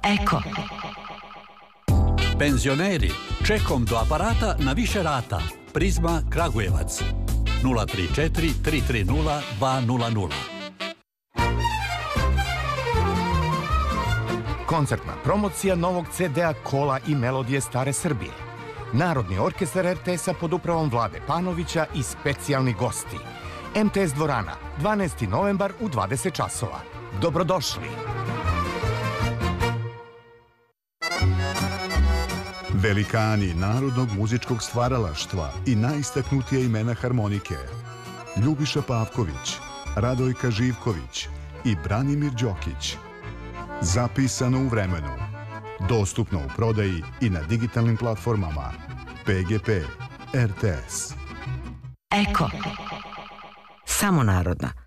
Eko. Penzioneri, čekom do aparata na više rata. Prizma Kragujevac. 034 330 200. Koncertna promocija novog CD-a Kola i melodije Stare Srbije. Narodni orkestar RTS-a pod upravom Vlade Panovića i specijalni gosti. MTS dvorana, 12. novembar u 20 časova. Dobrodošli! Velikani narodnog muzičkog stvaralaštva i najistaknutija imena harmonike. Ljubiša Pavković, Radojka Živković i Branimir Đokić. Zapisano u vremenu. Dostupno u prodaji i na digitalnim platformama. PGP RTS. Eko. Samo narodna.